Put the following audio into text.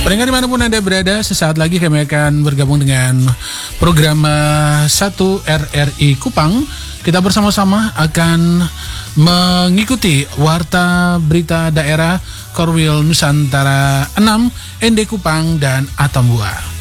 Pendengar dimanapun Anda berada, sesaat lagi kami akan bergabung dengan program 1 RRI Kupang. Kita bersama-sama akan mengikuti Warta Berita Daerah Korwil Nusantara 6, ND Kupang, dan Atambua.